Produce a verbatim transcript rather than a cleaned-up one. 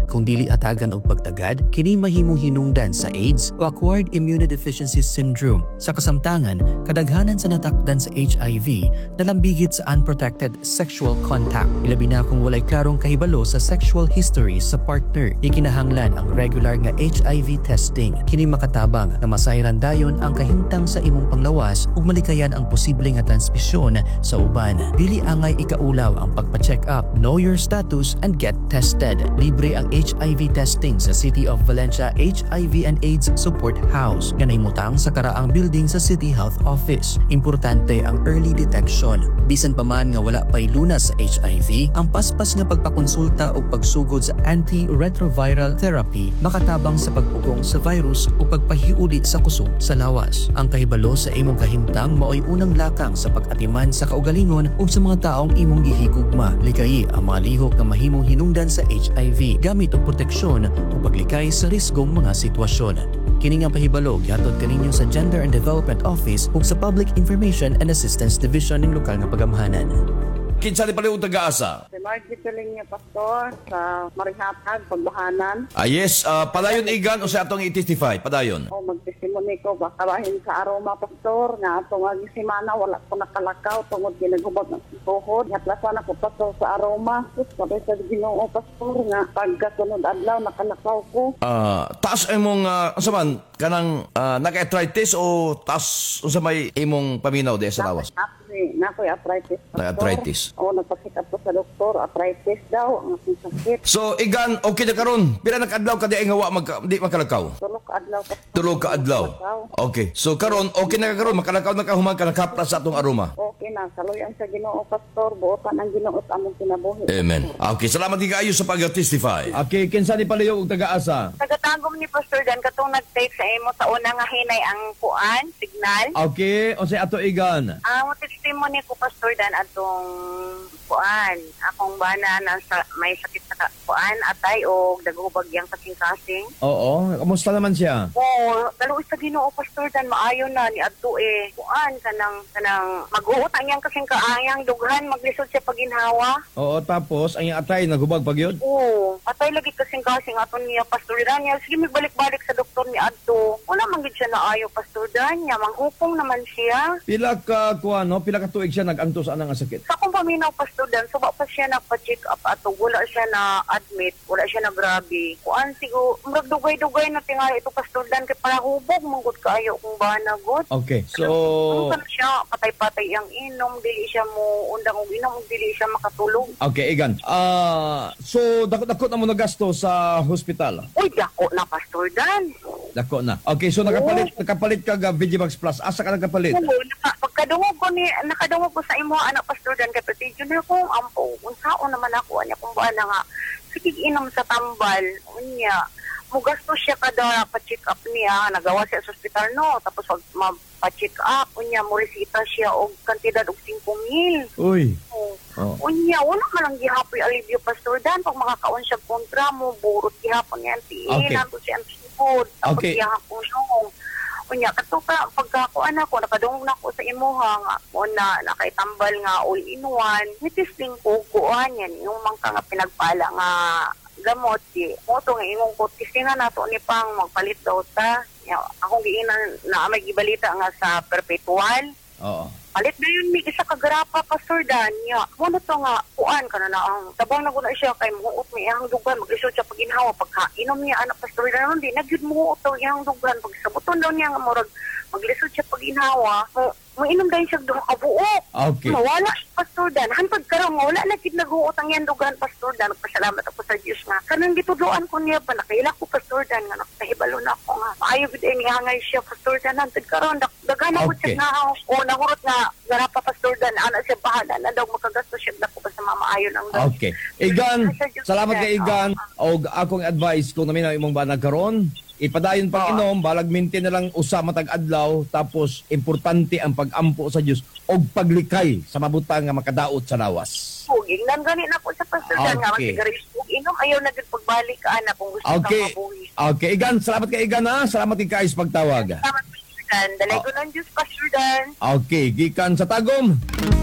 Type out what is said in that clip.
Kung dili atagan og pagtagad, kini mahimong hinungdan sa AIDS o Acquired Immunodeficiency Syndrome. Sa kasamtangan, kadaghanan sa natakdan sa H I V nalambigit sa unprotected sexual contact. Ilabi na kung walay klarong kahibalo sa sexual history sa partner. Ikinahanglan ang regular nga H I V testing. Kini makatabang na masayran dayon ang kahimtang sa imong panglawas ug malikayan ang posible nga transmisyon sa uban. Dili angay ikaulaw ang pagpa-check up, know your status and get tested. Libre ang H I V testing sa City of Valencia H I V and AIDS Support House nga nahimutang sa karaang building sa City Health Office. Importante ang early detection. Bisan pa man nga wala pay lunas sa H I V, ang paspas nga pagpakonsulta o pagsugod sa antiretroviral therapy makatabang sa pagpugong sa virus o pagpahiuli sa kusog sa lawas. Ang kahibalo sa imong kahimtang mao'y unang lakang sa pag-atiman sa kaugalingon o sa mga taong imong gihigugma. Likayi ang mga lihok na mahimong hinungdan sa H I V gamit og proteksyon o paglikay sa risgong mga sitwasyon. Kini nga pahibalo gihatod kaninyo sa Gender and Development Office ug sa Public Information and Assistance Division ng lokal nga pagamhanan. Kinsa ni pala yung taga-asa? Si Margie Tuling niya, Pastor, sa Marihatag, Pagbahanan. Ah, yes. Uh, padayon igan o sa atong i-testify? Padayon. O, magtestimony ko, baka bahin sa aroma, Pastor, nga atong agi simana, wala ko nakalakaw, tungod ginagubag ng tuhod. Hatlasan ako, Pastor, sa aroma. Sus, sabay sa Ginoo, Pastor, nga pagkasunod adlaw, nakalakaw ko. Ah, taas imong uh, saman kanang uh, naka-arthritis o taas unsa may imong paminaw di sa lawas? Nakoy arthritis, Pastor. Na-arthritis. O, nagpasikap ko sa doktor, arthritis daw, ang aking sakit. So igan okay na karon. Pila nakadlaw ka di nga wa magka, di makalakaw? Tulog ka adlaw, Pastor. Tulog ka adlaw. Okay. So karon okay na ka karon makalakaw na ka human ka nakapra sa atong aroma. Okay na, saluyan sa Ginoo, Pastor, buotan ang Ginoo sa among kinabuhi. Amen. Okay, salamat kayo sa pag-testify. Okay, kinsa ni palayo og taga-asa? Tagatagom ni Pastor Dan katong nag-take sa imo sa una nga hinay ang kuan, signal. Okay, o say ato igan. Ang testimony ko Pastor Dan atong kuan, akong bana na sa, may sakit sa kuan, atay o dagubagyang kasing-kasing. Oo, kamusta naman siya? Oo, dalo sa Ginoo Pastor Dan maayo na ni adto eh kuan kanang kanang mag-uutang yang kasing kaayang dughan maglisod siya paginhawa. Oo, tapos ang iyang atay naghubag pagyod? Oo, atay lagi kasing-kasing aton niya Pastor Dan. Niya sige magbalik-balik sa doktor ni adto. Wala man gid siya naayo Pastor Dan. Niya manghupong naman siya. Pila ka kuan no, pila ka tuig siya naganto sa anang sakit? Sa akong paminaw Pastor Dan, suba pa siya nagpa-check up ato. Wala siya na admit, wala siya na grabe. Kuan sigo, murag dugay-dugay na tingali ito Pastor Dan kay para hubog manggut kaayo kung bana gud. Okay. So Ano siya patay-patay ang inom, dili siya mo undang og inom, dili siya makatulog. Okay, igan. Ah, so dako-dako na mo nagasto sa hospital. Uy, dako na Pastor Dan. Dako na. Okay, so nakapalit nakapalit ka ga Vigimax Plus. Asa ka nakapalit? Oo, naka, pagkadungog ko ni nakadungog ko sa imo anak Pastor Dan kay Prestigio na ko ampo unsaon naman ako anya kung buwan na nga sige inom sa tambal unya mo gasto siya kada pa-check up niya nagawa siya sa ospital no tapos wag ma-check up unya mo resita siya og kantidad og five mil. Uy. Oh. Oh. Unya wala man lang gihapoy alivio Pastor Dan pag makakaon siya kontra mo burot gihapon niya tiin Okay. nato siya ang food tapos Okay. gihapon no. Unya kato ka pagkakuan ako nakadungog na ako sa imuha nga una nakaitambal nga all in one nitisting ko kuan yan yung mangka nga pinagpala nga gamot di mo to nga imong ko tistingan nato ni pang magpalit daw ta ya, akong giinan na may gibalita nga sa perpetual. Oo. Palit na yun mi isa ka grapa Pastor Dan ya mo na to nga kuan kana na ang tabang na guna siya kay muot mi ang dugan maglisod siya pag inhawa pagka inom niya anak Pastor Dan hindi nagyud muot to yang dugan pag sabuton daw niya nga murag maglisod siya pag inhawa mo mainom dahil siya duha ka buok. Okay. Mawala siya Pastor Dan hantod karon wala na gid naguot ang yan dugan Pastor Dan nagpasalamat ako sa Dios nga kanang gituduan ko niya pa nakaila ko Pastor Dan nga nakahibalo na ako nga maayo gid ni hangay siya Pastor Dan hantod karon daghan ako Okay. siya nga o nahurot nga garapa Pastor Dan ana siya bahala na daw makagasto siya na ko sa mamaayo ng Diyos. Okay. Igan, salamat kay Igan. Og akong advice kung naminaw imong banag karon, ipadayon pang inom, balag minti na lang usa matag adlaw, tapos importante ang pag-ampo sa Dios og paglikay sa mabutang nga makadaot sa lawas. Puging nan gani na ko sa Pastor Dan nga Okay. masigaris pug inom ayaw na gid pagbalik ka ana kung gusto Okay. kang mabuhi. Okay, Igan, salamat kay Igan ha. Salamat kay Kais pagtawag. Salamat Pastor Dan. Dalay ko ng Diyos Pastor Dan. Okay, gikan sa tagom.